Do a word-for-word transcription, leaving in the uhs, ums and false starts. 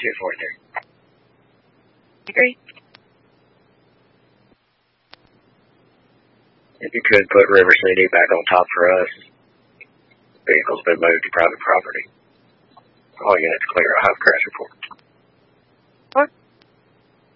two forty-three. Agree. If you could put River City back on top for us, vehicle's been moved to private property. All you have to clear a high crash report.